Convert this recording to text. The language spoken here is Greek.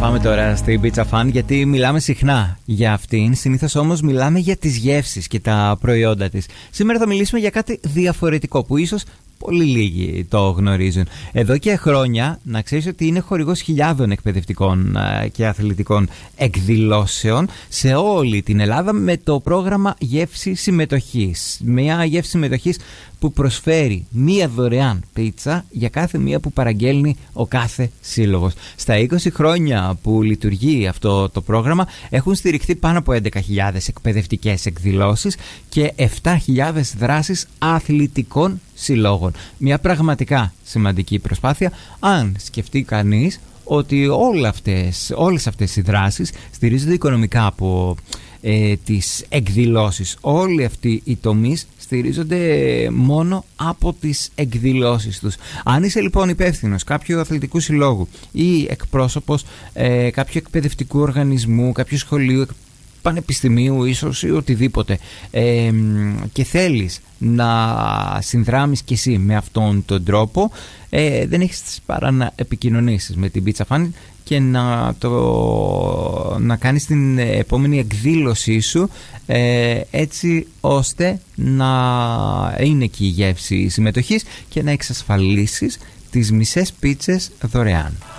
Πάμε τώρα στην Pizza Fan, γιατί μιλάμε συχνά για αυτήν. Συνήθως όμως μιλάμε για τις γεύσεις και τα προϊόντα της. Σήμερα θα μιλήσουμε για κάτι διαφορετικό που ίσως πολύ λίγοι το γνωρίζουν. Εδώ και χρόνια, να ξέρεις ότι είναι χορηγός χιλιάδων εκπαιδευτικών και αθλητικών εκδηλώσεων σε όλη την Ελλάδα με το πρόγραμμα Γεύση Συμμετοχής. Μια γεύση συμμετοχής που προσφέρει μία δωρεάν πίτσα για κάθε μία που παραγγέλνει ο κάθε σύλλογος. Στα 20 χρόνια που λειτουργεί αυτό το πρόγραμμα έχουν στηριχθεί πάνω από 11.000 εκπαιδευτικές εκδηλώσεις και 7.000 δράσεις αθλητικών συλλόγων. Μια πραγματικά σημαντική προσπάθεια, αν σκεφτεί κανείς ότι όλες αυτές οι δράσεις στηρίζονται οικονομικά από τις εκδηλώσεις. Όλοι αυτοί οι τομείς στηρίζονται μόνο από τις εκδηλώσεις τους. Αν είσαι λοιπόν υπεύθυνος κάποιου αθλητικού συλλόγου ή εκπρόσωπος κάποιου εκπαιδευτικού οργανισμού, κάποιου σχολείου, πανεπιστημίου ίσως ή οτιδήποτε και θέλεις να συνδράμεις κι εσύ με αυτόν τον τρόπο, δεν έχεις παρά να επικοινωνήσεις με την Pizza Fan και να κάνεις την επόμενη εκδήλωσή σου έτσι ώστε να είναι εκεί η γεύση συμμετοχής και να εξασφαλίσεις τις μισές πίτσες δωρεάν.